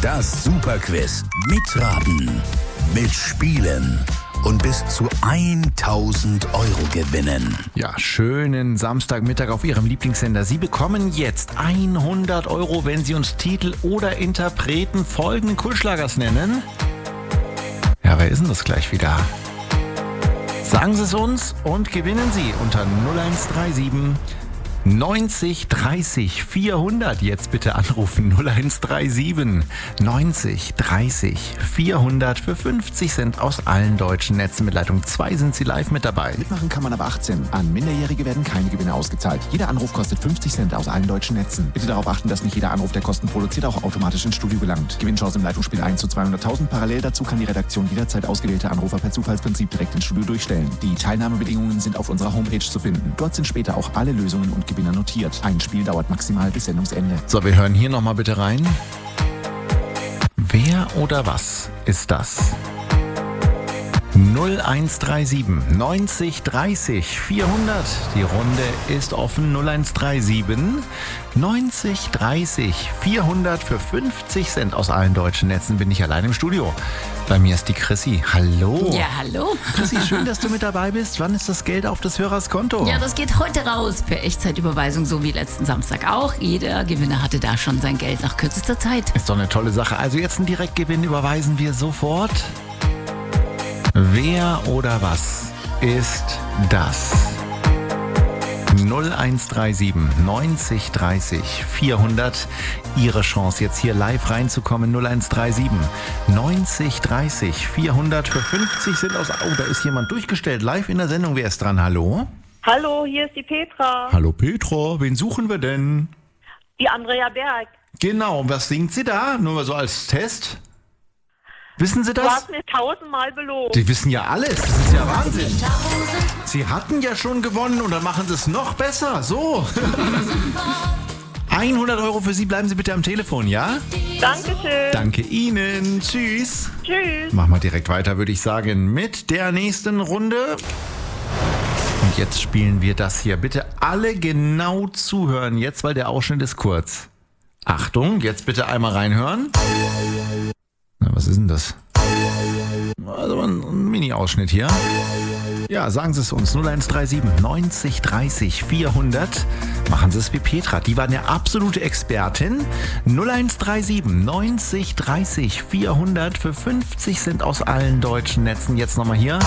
Das Superquiz. Mitraten, mitspielen und bis zu 1.000 Euro gewinnen. Ja, schönen Samstagmittag auf Ihrem Lieblingssender. Sie bekommen jetzt 100 Euro, wenn Sie uns Titel oder Interpreten folgenden Kultschlagers nennen. Ja, wer ist denn das gleich wieder? Sagen Sie es uns und gewinnen Sie unter 0137 90 30 400. Jetzt bitte anrufen 0137 90 30 400 für 50 Cent aus allen deutschen Netzen. Mit Leitung 2 sind Sie live mit dabei. Mitmachen kann man ab 18. An Minderjährige werden keine Gewinne ausgezahlt. Jeder Anruf kostet 50 Cent aus allen deutschen Netzen. Bitte darauf achten, dass nicht jeder Anruf, der Kosten produziert, auch automatisch ins Studio gelangt. Gewinnchance im Leitungsspiel 1 zu 200.000. Parallel dazu kann die Redaktion jederzeit ausgewählte Anrufer per Zufallsprinzip direkt ins Studio durchstellen. Die Teilnahmebedingungen sind auf unserer Homepage zu finden. Dort sind später auch alle Lösungen und Gewinner notiert. Ein Spiel dauert maximal bis Sendungsende. So, wir hören hier nochmal bitte rein. Wer oder was ist das? 0137 90 30 400. Die Runde ist offen. 0137 90 30 400 für 50 Cent aus allen deutschen Netzen. Bin ich allein im Studio. Bei mir ist die Chrissy. Hallo. Ja, hallo. Chrissy, schön, dass du mit dabei bist. Wann ist das Geld auf des Hörers Konto? Ja, das geht heute raus per Echtzeitüberweisung, so wie letzten Samstag auch. Jeder Gewinner hatte da schon sein Geld nach kürzester Zeit. Ist doch eine tolle Sache. Also jetzt einen Direktgewinn überweisen wir sofort. Wer oder was ist das? 0137 90 30 400. Ihre Chance, jetzt hier live reinzukommen. 0137 90 30 400 für 50 sind aus... Oh, da ist jemand durchgestellt. Live in der Sendung. Wer ist dran? Hallo? Hallo, hier ist die Petra. Hallo Petra. Wen suchen wir denn? Die Andrea Berg. Genau. Und was singt sie da? Nur mal so als Test. Wissen Sie das? Du hast mich 1000-mal belobt. Die wissen ja alles. Das ist ja Wahnsinn. Sie hatten ja schon gewonnen und dann machen Sie es noch besser. So. 100 Euro für Sie. Bleiben Sie bitte am Telefon, ja? Dankeschön. Danke Ihnen. Tschüss. Tschüss. Machen wir direkt weiter, würde ich sagen, mit der nächsten Runde. Und jetzt spielen wir das hier. Bitte alle genau zuhören jetzt, weil der Ausschnitt ist kurz. Achtung, jetzt bitte einmal reinhören. Na, was ist denn das? Also ein Mini-Ausschnitt hier. Ja, sagen Sie es uns. 0137 90 30 400. Machen Sie es wie Petra. Die war eine absolute Expertin. 0137 90 30 400 für 50 Cent aus allen deutschen Netzen. Jetzt nochmal hier.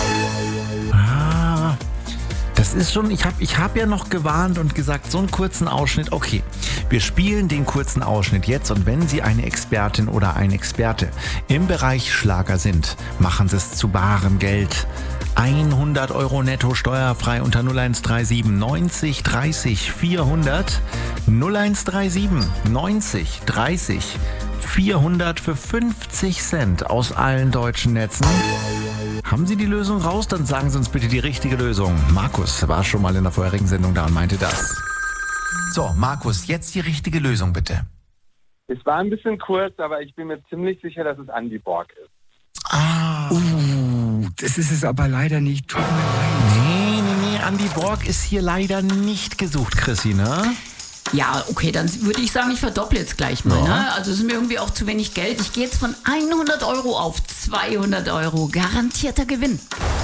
Das ist schon, ich hab ja noch gewarnt und gesagt, so einen kurzen Ausschnitt, okay, wir spielen den kurzen Ausschnitt jetzt und wenn Sie eine Expertin oder ein Experte im Bereich Schlager sind, machen Sie es zu barem Geld. 100 Euro netto steuerfrei unter 0137 90 30 400. 0137 90 30 400 für 50 Cent aus allen deutschen Netzen. Haben Sie die Lösung raus? Dann sagen Sie uns bitte die richtige Lösung. Markus war schon mal in der vorherigen Sendung da und meinte das. So, Markus, jetzt die richtige Lösung bitte. Es war ein bisschen kurz, aber ich bin mir ziemlich sicher, dass es Andy Borg ist. Das ist es aber leider nicht. Tut mir leid. Nee, Andy Borg ist hier leider nicht gesucht, Chrissy, ne? Ja, okay, dann würde ich sagen, ich verdopple jetzt gleich mal. Ja. Ne? Also es ist mir irgendwie auch zu wenig Geld. Ich gehe jetzt von 100 Euro auf 200 Euro. Garantierter Gewinn.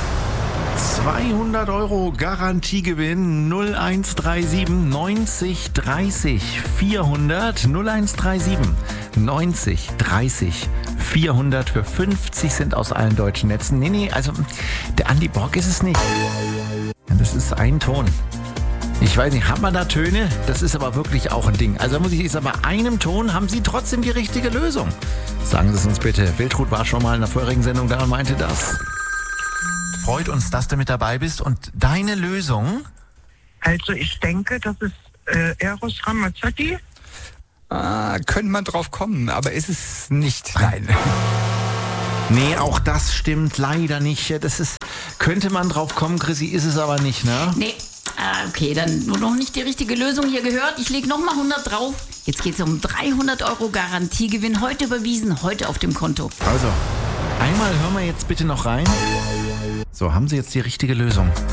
200 Euro Garantiegewinn 0137 90 30 400 0137 90 30 400 für 50 Cent aus allen deutschen Netzen. Nee, also der Andy Borg ist es nicht. Das ist ein Ton. Ich weiß nicht, haben wir da Töne? Das ist aber wirklich auch ein Ding. Also muss ich sagen, bei einem Ton haben Sie trotzdem die richtige Lösung. Sagen Sie es uns bitte. Wildrut war schon mal in der vorherigen Sendung da und meinte das. Freut uns, dass du mit dabei bist. Und deine Lösung? Also ich denke, das ist Eros Ramazzotti. Könnte man drauf kommen, aber ist es nicht. Nein. Nee, auch das stimmt leider nicht. Könnte man drauf kommen, Chrissy, ist es aber nicht, ne? Nee. Okay, dann nur noch nicht die richtige Lösung hier gehört. Ich lege nochmal 100 drauf. Jetzt geht es um 300 Euro Garantiegewinn. Heute überwiesen, heute auf dem Konto. Also, einmal hören wir jetzt bitte noch rein. So, haben Sie jetzt die richtige Lösung?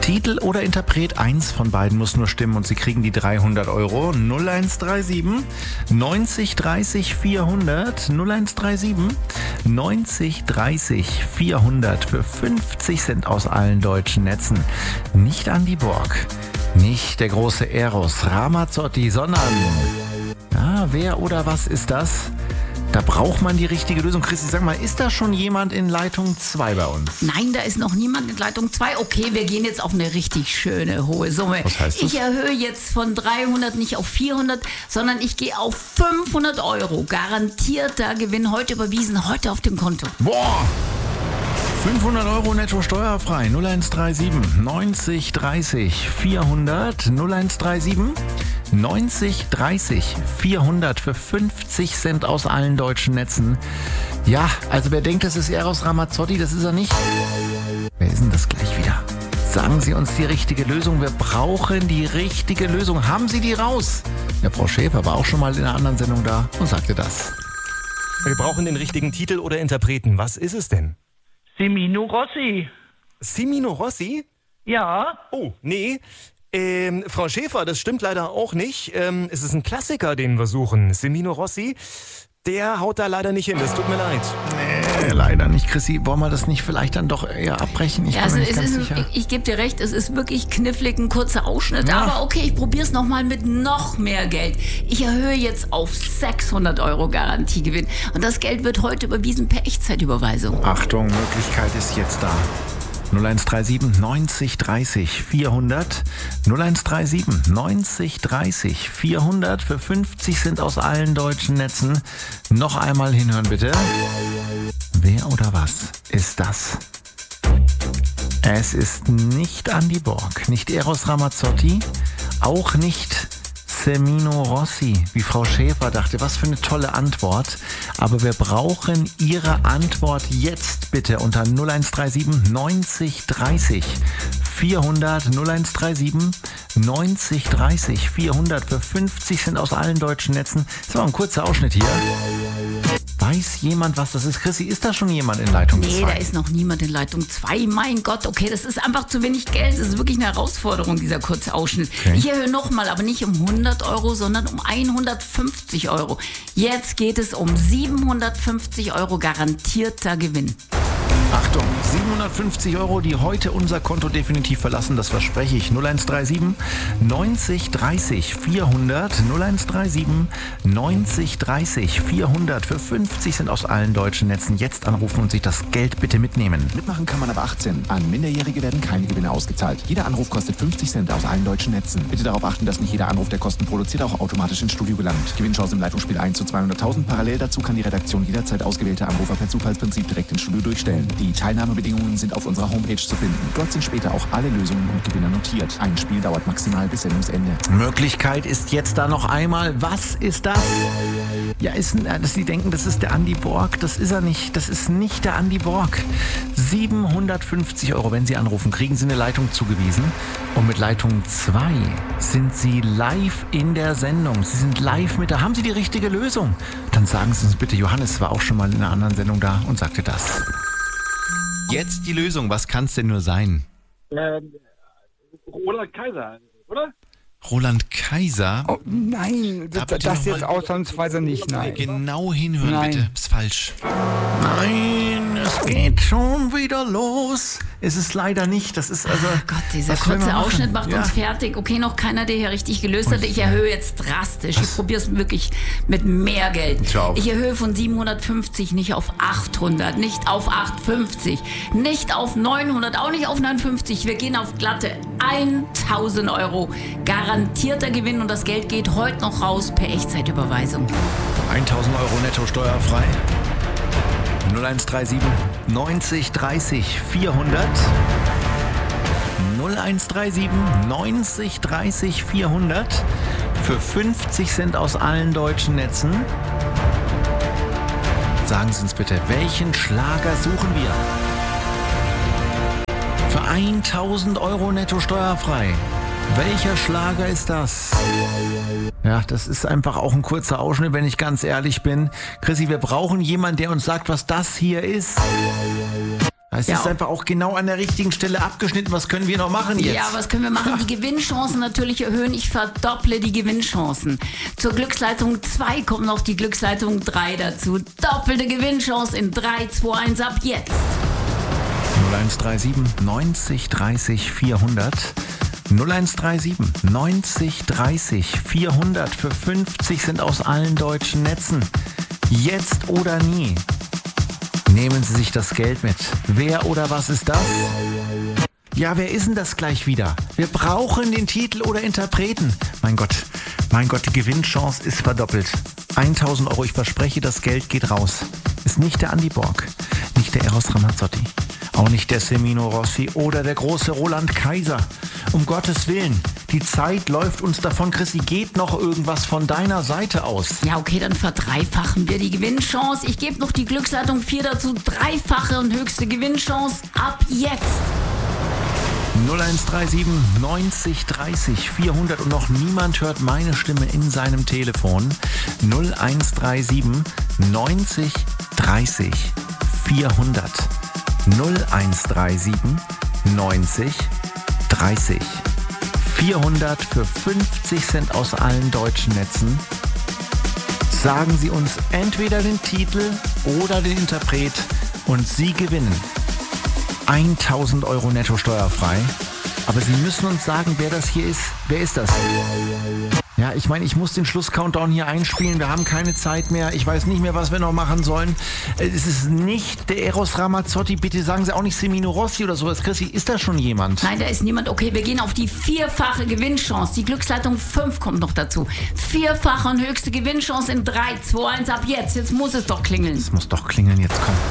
Titel oder Interpret, eins von beiden muss nur stimmen und Sie kriegen die 300 Euro. 0137 90 30 400, 0137 90 30 400 für 50 Cent aus allen deutschen Netzen. Nicht Andi Borg, nicht der große Eros Ramazzotti, sondern, ja, wer oder was ist das? Da braucht man die richtige Lösung. Christi, sag mal, ist da schon jemand in Leitung 2 bei uns? Nein, da ist noch niemand in Leitung 2. Okay, wir gehen jetzt auf eine richtig schöne hohe Summe. Was heißt das? Ich erhöhe jetzt von 300 nicht auf 400, sondern ich gehe auf 500 Euro. Garantierter Gewinn heute überwiesen, heute auf dem Konto. Boah! 500 Euro netto steuerfrei. 0137 90 30 400, 0137 90 30 400 für 50 Cent aus allen deutschen Netzen. Ja, also wer denkt, das ist Eros Ramazzotti, das ist er nicht. Wer ist denn das gleich wieder? Sagen Sie uns die richtige Lösung. Wir brauchen die richtige Lösung. Haben Sie die raus? Ja, Frau Schäfer war auch schon mal in einer anderen Sendung da und sagte das. Wir brauchen den richtigen Titel oder Interpreten. Was ist es denn? Semino Rossi. Semino Rossi? Ja. Oh, nee. Frau Schäfer, das stimmt leider auch nicht. Es ist ein Klassiker, den wir suchen. Semino Rossi, der haut da leider nicht hin. Das tut mir leid. Nee, leider nicht, Chrissy. Wollen wir das nicht vielleicht dann doch eher abbrechen? Ich bin mir nicht ganz sicher. Ich gebe dir recht, es ist wirklich knifflig, ein kurzer Ausschnitt. Ja. Aber okay, ich probiere es nochmal mit noch mehr Geld. Ich erhöhe jetzt auf 600 Euro Garantiegewinn. Und das Geld wird heute überwiesen per Echtzeitüberweisung. Achtung, Möglichkeit ist jetzt da. 0137 90 30 400, 0137 90 30 400 für 50 Cent aus allen deutschen Netzen. Noch einmal hinhören bitte. Wer oder was ist das? Es ist nicht Andi Borg, nicht Eros Ramazzotti, auch nicht Semino Rossi, wie Frau Schäfer dachte. Was für eine tolle Antwort. Aber wir brauchen Ihre Antwort jetzt bitte unter 0137 90 30 400, 0137 90 30 400 für 50 Cent aus allen deutschen Netzen. Das war ein kurzer Ausschnitt hier. Weiß jemand, was das ist? Chrissy, ist da schon jemand in Leitung 2? Nee, da ist noch niemand in Leitung 2. Mein Gott, okay, das ist einfach zu wenig Geld. Das ist wirklich eine Herausforderung, dieser kurze Ausschnitt. Okay. Ich erhöhe nochmal, aber nicht um 100 Euro, sondern um 150 Euro. Jetzt geht es um 750 Euro garantierter Gewinn. Achtung, 750 Euro, die heute unser Konto definitiv verlassen, das verspreche ich. 0137 90 30 400, 0137 90 30 400 für 50 Cent aus allen deutschen Netzen. Jetzt anrufen und sich das Geld bitte mitnehmen. Mitmachen kann man ab 18. An Minderjährige werden keine Gewinne ausgezahlt. Jeder Anruf kostet 50 Cent aus allen deutschen Netzen. Bitte darauf achten, dass nicht jeder Anruf, der Kosten produziert, auch automatisch ins Studio gelangt. Gewinnchance im Leitungsspiel 1 zu 200.000. Parallel dazu kann die Redaktion jederzeit ausgewählte Anrufer per Zufallsprinzip direkt ins Studio durchstellen. Die Teilnahmebedingungen sind auf unserer Homepage zu finden. Dort sind später auch alle Lösungen und Gewinner notiert. Ein Spiel dauert maximal bis Sendungsende. Möglichkeit ist jetzt da noch einmal. Was ist das? Ja, dass Sie denken, das ist der Andi Borg. Das ist er nicht. Das ist nicht der Andi Borg. 750 Euro, wenn Sie anrufen, kriegen Sie eine Leitung zugewiesen. Und mit Leitung 2 sind Sie live in der Sendung. Sie sind live mit da. Haben Sie die richtige Lösung? Dann sagen Sie uns bitte, Johannes war auch schon mal in einer anderen Sendung da und sagte das. Jetzt die Lösung. Was kann es denn nur sein? Roland Kaiser, oder? Roland Kaiser? Oh, nein, das jetzt ausnahmsweise nicht, nein. Genau hinhören, nein. Bitte. Ist falsch. Nein, es geht schon wieder los. Es ist leider nicht. Das ist also. Oh Gott, dieser kurze Ausschnitt macht uns fertig. Okay, noch keiner, der hier richtig gelöst hat. Ich erhöhe jetzt drastisch. Ich probiere es wirklich mit mehr Geld. Ich erhöhe von 750 nicht auf 800, nicht auf 850, nicht auf 900, auch nicht auf 950. Wir gehen auf glatte 1000 Euro. Garantierter Gewinn und das Geld geht heute noch raus per Echtzeitüberweisung. 1000 Euro netto steuerfrei. 0137 90 30 400. 0137 90 30 400 für 50 Cent aus allen deutschen Netzen. Sagen Sie uns bitte, welchen Schlager suchen wir? Für 1000 Euro netto steuerfrei. Welcher Schlager ist das? Ja, das ist einfach auch ein kurzer Ausschnitt, wenn ich ganz ehrlich bin. Chrissy, wir brauchen jemanden, der uns sagt, was das hier ist. Es ist einfach auch genau an der richtigen Stelle abgeschnitten. Was können wir noch machen jetzt? Ja, was können wir machen? Die Gewinnchancen natürlich erhöhen. Ich verdopple die Gewinnchancen. Zur Glücksleitung 2 kommt noch die Glücksleitung 3 dazu. Doppelte Gewinnchance in 3, 2, 1 ab jetzt. 0137 90 30 400. 0137 90 30 400 für 50 sind aus allen deutschen Netzen. Jetzt oder nie. Nehmen Sie sich das Geld mit. Wer oder was ist das? Ja, wer ist denn das gleich wieder? Wir brauchen den Titel oder Interpreten. Mein Gott, die Gewinnchance ist verdoppelt. 1000 Euro, ich verspreche, das Geld geht raus. Ist nicht der Andi Borg, nicht der Eros Ramazzotti, auch nicht der Semino Rossi oder der große Roland Kaiser. Um Gottes Willen, die Zeit läuft uns davon. Chrissy, geht noch irgendwas von deiner Seite aus? Ja, okay, dann verdreifachen wir die Gewinnchance. Ich gebe noch die Glücksleitung 4 dazu. Dreifache und höchste Gewinnchance ab jetzt. 0137 90 30 400 und noch niemand hört meine Stimme in seinem Telefon. 0137 90 30 400. 0137 90 30 400 für 50 Cent aus allen deutschen Netzen. Sagen Sie uns entweder den Titel oder den Interpret und Sie gewinnen 1000 Euro netto steuerfrei. Aber Sie müssen uns sagen, wer das hier ist. Wer ist das? Ja, ich meine, ich muss den Schluss-Countdown hier einspielen. Wir haben keine Zeit mehr. Ich weiß nicht mehr, was wir noch machen sollen. Es ist nicht der Eros Ramazzotti. Bitte sagen Sie auch nicht Semino Rossi oder sowas. Chrissy, ist da schon jemand? Nein, da ist niemand. Okay, wir gehen auf die vierfache Gewinnchance. Die Glücksleitung 5 kommt noch dazu. Vierfache und höchste Gewinnchance in 3, 2, 1 ab jetzt. Jetzt muss es doch klingeln. Es muss doch klingeln, jetzt komm.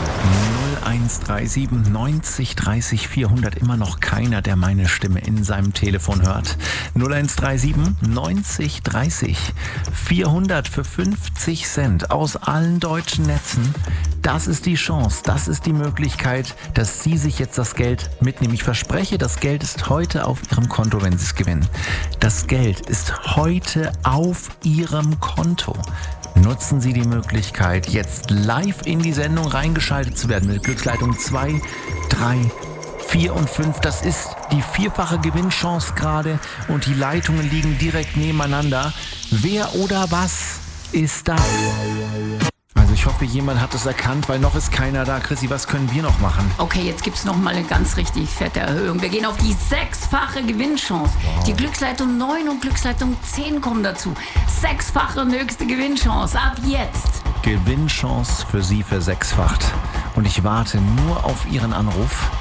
0137 90 30 400, immer noch keiner, der meine Stimme in seinem Telefon hört. 0137 90 30 400 für 50 Cent aus allen deutschen Netzen. Das ist die Chance, das ist die Möglichkeit, dass Sie sich jetzt das Geld mitnehmen. Ich verspreche, das Geld ist heute auf Ihrem Konto, wenn Sie es gewinnen. Das Geld ist heute auf Ihrem Konto. Nutzen Sie die Möglichkeit, jetzt live in die Sendung reingeschaltet zu werden mit Glücksleitung 2, 3, 4 und 5. Das ist die vierfache Gewinnchance gerade und die Leitungen liegen direkt nebeneinander. Wer oder was ist das? Also ich hoffe, jemand hat es erkannt, weil noch ist keiner da. Chrissy, was können wir noch machen? Okay, jetzt gibt's noch mal eine ganz richtig fette Erhöhung. Wir gehen auf die 6-fache Gewinnchance. Wow. Die Glücksleitung 9 und Glücksleitung 10 kommen dazu. 6-fache und höchste Gewinnchance. Ab jetzt. Gewinnchance für Sie versechsfacht. Und ich warte nur auf Ihren Anruf.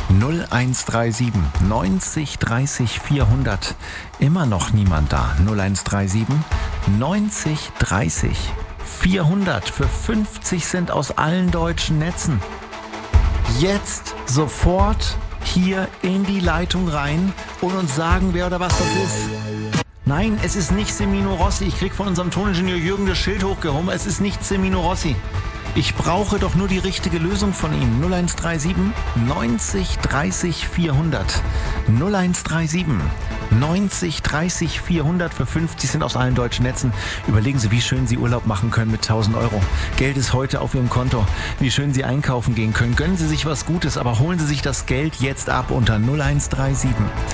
0137 90 30 400. Immer noch niemand da. 0137 90 30 400 für 50 Cent aus allen deutschen Netzen. Jetzt sofort hier in die Leitung rein und uns sagen, wer oder was das ist. Nein, es ist nicht Semino Rossi. Ich krieg von unserem Toningenieur Jürgen das Schild hochgehoben. Es ist nicht Semino Rossi. Ich brauche doch nur die richtige Lösung von ihm. 0137 90 30 400. 0137 90 30 400 für 50 Cent aus allen deutschen Netzen. Überlegen Sie, wie schön Sie Urlaub machen können mit 1000 Euro. Geld ist heute auf Ihrem Konto. Wie schön Sie einkaufen gehen können. Gönnen Sie sich was Gutes, aber holen Sie sich das Geld jetzt ab unter 0137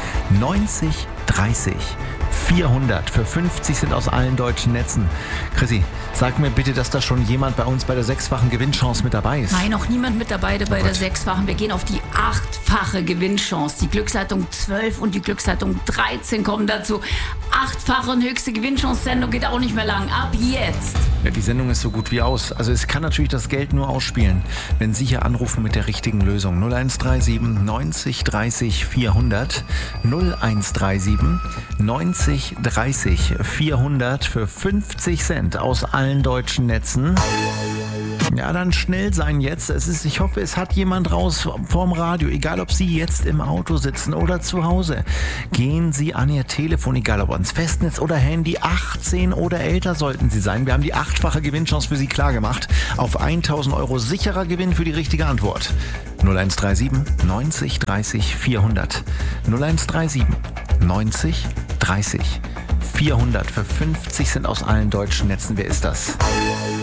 90 30 400 für 50 Cent aus allen deutschen Netzen. Chrissy, sag mir bitte, dass da schon jemand bei uns bei der 6-fachen Gewinnchance mit dabei ist. Nein, noch niemand mit dabei bei der 6-fachen. Wir gehen auf die 8-fache Gewinnchance. Die Glücksleitung 12 und die Glücksleitung 13 kommen dazu. 8-fache und höchste Gewinnchance-Sendung geht auch nicht mehr lang. Ab jetzt. Ja, die Sendung ist so gut wie aus. Also es kann natürlich das Geld nur ausspielen, wenn Sie hier anrufen mit der richtigen Lösung. 0137 90 30 400. 0137 90 30 400 für 50 Cent aus allen deutschen Netzen. Ja, dann schnell sein jetzt. Ich hoffe, es hat jemand raus vorm Radio. Egal, ob Sie jetzt im Auto sitzen oder zu Hause. Gehen Sie an Ihr Telefon, egal ob ans Festnetz oder Handy. 18 oder älter sollten Sie sein. Wir haben die 8-fache Gewinnchance für Sie klar gemacht. Auf 1000 Euro sicherer Gewinn für die richtige Antwort. 0137 90 30 400. 0137 90 30 400 für 50 Cent aus allen deutschen Netzen. Wer ist das?